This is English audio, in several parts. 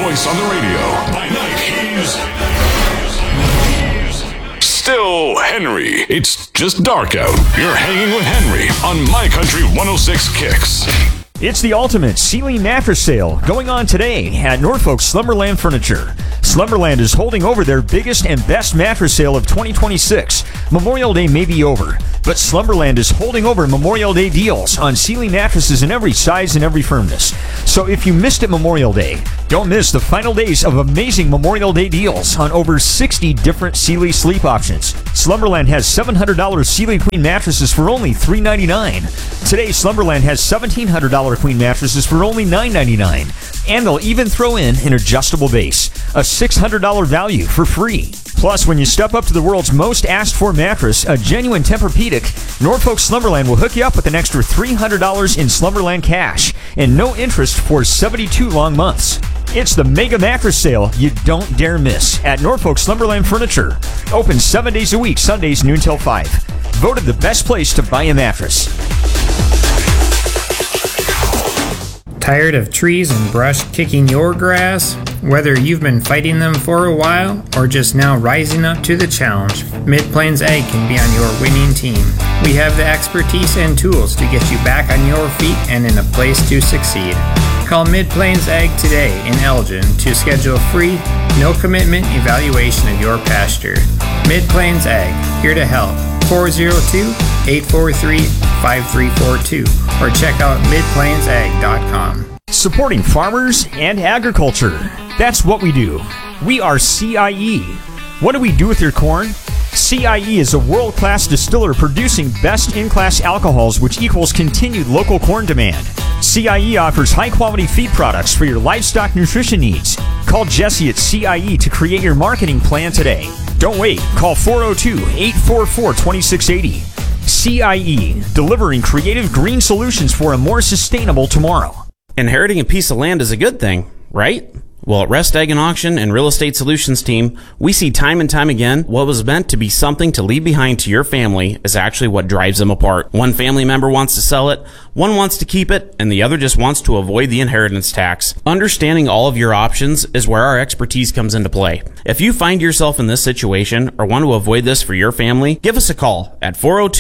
voice on the radio. By night, he's still Henry. It's just dark out. You're hanging with Henry on My Country 106 Kicks. It's the ultimate Sealy mattress sale going on today at Norfolk Slumberland Furniture. Slumberland is holding over their biggest and best mattress sale of 2026. Memorial Day may be over, but Slumberland is holding over Memorial Day deals on Sealy mattresses in every size and every firmness. So if you missed it Memorial Day, don't miss the final days of amazing Memorial Day deals on over 60 different Sealy sleep options. Slumberland has $700 Sealy Queen mattresses for only $399. Today, Slumberland has $1,700 Queen mattresses for only $999. And they'll even throw in an adjustable base, a $600 value for free. Plus, when you step up to the world's most asked for mattress, a genuine Tempur-Pedic, Norfolk Slumberland will hook you up with an extra $300 in Slumberland cash and no interest for 72 long months. It's the mega mattress sale you don't dare miss at Norfolk Slumberland Furniture. Open 7 days a week, Sundays noon till 5. Voted the best place to buy a mattress. Tired of trees and brush kicking your grass? Whether you've been fighting them for a while or just now rising up to the challenge, Mid-Plains Ag can be on your winning team. We have the expertise and tools to get you back on your feet and in a place to succeed. Call Mid-Plains Ag today in Elgin to schedule a free, no-commitment evaluation of your pasture. Mid-Plains Ag, here to help. 402-843-5342 or check out midplainsag.com. Supporting farmers and agriculture. That's what we do. We are CIE. What do we do with your corn? CIE is a world-class distiller producing best-in-class alcohols, which equals continued local corn demand. CIE offers high-quality feed products for your livestock nutrition needs. Call Jesse at CIE to create your marketing plan today. Don't wait. Call 402-844-2680. CIE, delivering creative green solutions for a more sustainable tomorrow. Inheriting a piece of land is a good thing, right? Well, at Rest Ag and Auction and Real Estate Solutions team, we see time and time again what was meant to be something to leave behind to your family is actually what drives them apart. One family member wants to sell it, one wants to keep it, and the other just wants to avoid the inheritance tax. Understanding all of your options is where our expertise comes into play. If you find yourself in this situation or want to avoid this for your family, give us a call at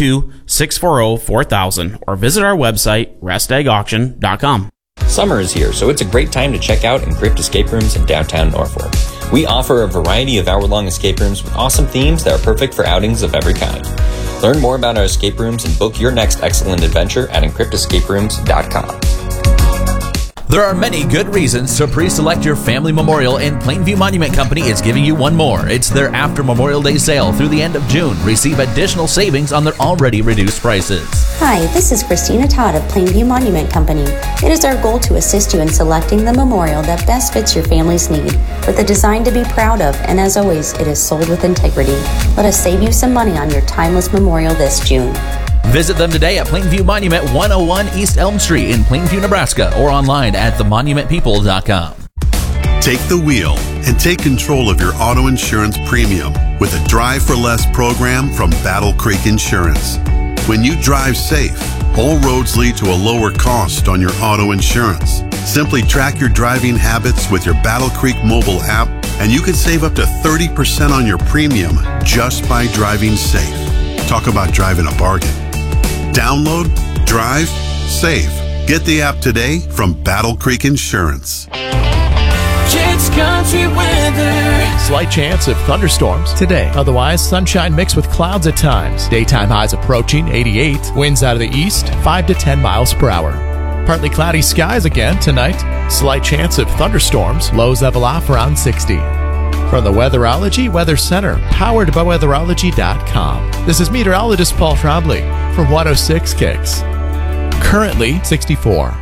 402-640-4000 or visit our website, restagauction.com. Summer is here, so it's a great time to check out Encrypt Escape Rooms in downtown Norfolk. We offer a variety of hour-long escape rooms with awesome themes that are perfect for outings of every kind. Learn more about our escape rooms and book your next excellent adventure at encryptescaperooms.com. There are many good reasons to pre-select your family memorial, and Plainview Monument Company is giving you one more. It's their after Memorial Day sale through the end of June. Receive additional savings on their already reduced prices. Hi, this is Christina Todd of Plainview Monument Company. It is our goal to assist you in selecting the memorial that best fits your family's need, with a design to be proud of, and as always, it is sold with integrity. Let us save you some money on your timeless memorial this June. Visit them today at Plainview Monument 101 East Elm Street in Plainview, Nebraska, or online at themonumentpeople.com. Take the wheel and take control of your auto insurance premium with a Drive for Less program from Battle Creek Insurance. When you drive safe, all roads lead to a lower cost on your auto insurance. Simply track your driving habits with your Battle Creek mobile app, and you can save up to 30% on your premium just by driving safe. Talk about driving a bargain. Download, drive, save. Get the app today from Battle Creek Insurance. Kicks Country weather. Slight chance of thunderstorms today. Otherwise, sunshine mixed with clouds at times. Daytime highs approaching 88. Winds out of the east, 5 to 10 miles per hour. Partly cloudy skies again tonight. Slight chance of thunderstorms. Lows level off around 60. From the Weatherology Weather Center, powered by weatherology.com. This is meteorologist Paul Trombley from 106 Kicks. Currently 64.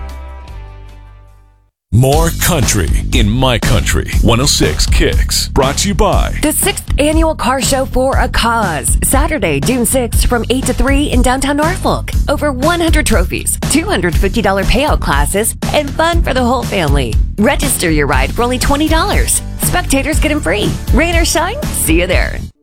More country in My Country 106 Kicks. Brought to you by the 6th Annual Car Show for a Cause. Saturday, June 6th from 8 to 3 in downtown Norfolk. Over 100 trophies, $250 payout classes, and fun for the whole family. Register your ride for only $20. Spectators get them free. Rain or shine, see you there.